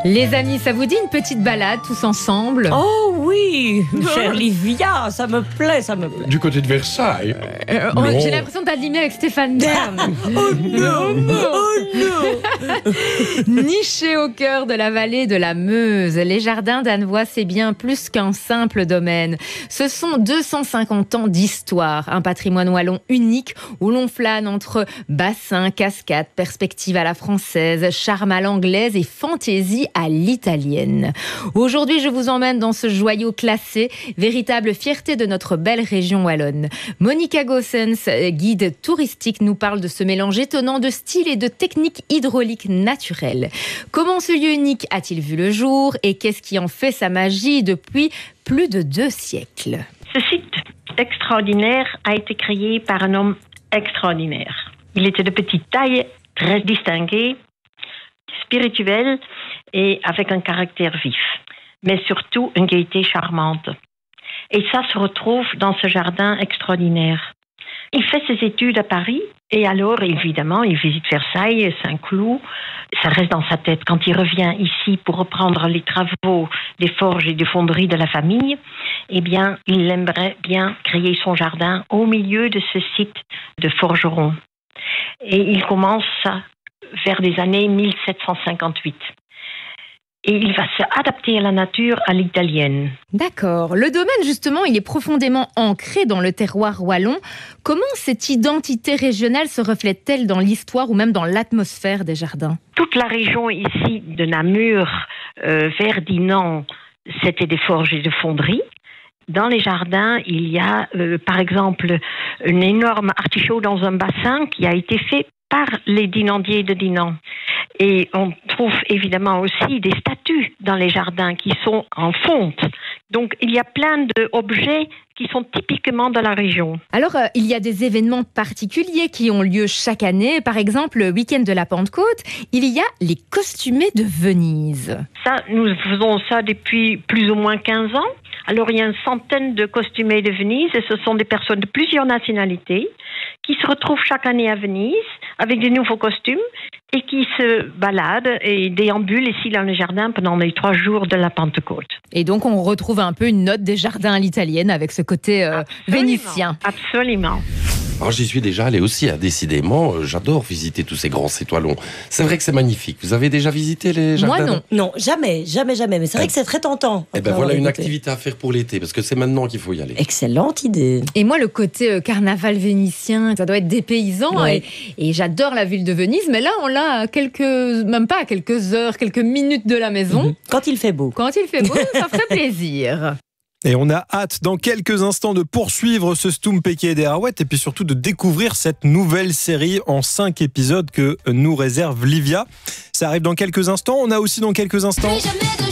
Les amis, ça vous dit une petite balade tous ensemble? Oh oui, chère Livia, ça me plaît. Du côté de Versailles. J'ai l'impression d'animer avec Stéphane Bern. Oh non. Niché au cœur de la vallée de la Meuse, les jardins d'Annevoie, c'est bien plus qu'un simple domaine. Ce sont 250 ans d'histoire, un patrimoine wallon unique où l'on flâne entre bassins, cascades, perspectives à la française, charme à l'anglaise et fantaisie à l'italienne. Aujourd'hui, je vous emmène dans ce joyau classé, véritable fierté de notre belle région wallonne. Monica Goossens, guide touristique, nous parle de ce mélange étonnant de styles et de techniques hydrauliques naturelles. Comment ce lieu unique a-t-il vu le jour et qu'est-ce qui en fait sa magie depuis plus de 2 siècles? Ce site extraordinaire a été créé par un homme extraordinaire. Il était de petite taille, très distingué, spirituel et avec un caractère vif, mais surtout une gaieté charmante. Et ça se retrouve dans ce jardin extraordinaire. Il fait ses études à Paris et alors, évidemment, il visite Versailles, Saint-Cloud. Ça reste dans sa tête. Quand il revient ici pour reprendre les travaux des forges et des fonderies de la famille, eh bien, il aimerait bien créer son jardin au milieu de ce site de forgeron. Et il commence ça vers les années 1758. Et il va se adapter à la nature à l'italienne. D'accord. Le domaine, justement, il est profondément ancré dans le terroir wallon. Comment cette identité régionale se reflète-t-elle dans l'histoire ou même dans l'atmosphère des jardins? Toute la région ici de Namur, vers Dinan, c'était des forges et des fonderies. Dans les jardins, il y a, par exemple, un énorme artichaut dans un bassin qui a été fait par les dinandiers de Dinan. Et on trouve évidemment aussi des statues dans les jardins qui sont en fonte. Donc, il y a plein d'objets qui sont typiquement de la région. Alors, il y a des événements particuliers qui ont lieu chaque année. Par exemple, le week-end de la Pentecôte, il y a les costumés de Venise. Ça, nous faisons ça depuis plus ou moins 15 ans. Alors, il y a une centaine de costumés de Venise et ce sont des personnes de plusieurs nationalités qui se retrouvent chaque année à Venise avec des nouveaux costumes et qui se baladent et déambulent ici dans le jardin pendant les 3 jours de la Pentecôte. Et donc, on retrouve un peu une note des jardins à l'italienne avec ce côté vénitien. Absolument. Alors j'y suis déjà allé aussi, décidément, j'adore visiter tous ces grands sites wallons. C'est vrai que c'est magnifique. Vous avez déjà visité les jardins? Moi non. Non, jamais. Mais c'est vrai que c'est très tentant. Eh ben voilà une activité à faire pour l'été, parce que c'est maintenant qu'il faut y aller. Excellente idée. Et moi, le côté carnaval vénitien, ça doit être dépaysant. Ouais. Et j'adore la ville de Venise, mais là, on l'a à même pas à quelques heures, quelques minutes de la maison. Quand il fait beau. Quand il fait beau, ça ferait plaisir. Et on a hâte dans quelques instants de poursuivre ce Stumpeke des Arouettes et puis surtout de découvrir cette nouvelle série en 5 épisodes que nous réserve Livia. Ça arrive dans quelques instants. On a aussi dans quelques instants...